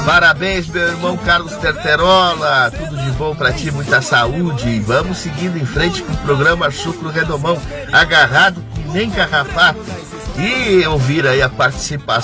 Parabéns, meu irmão Carlos Terterola, tudo de bom pra ti, muita saúde. E vamos seguindo em frente com o programa Chucro Redomão, agarrado que nem carrapato. E ouvir aí a participação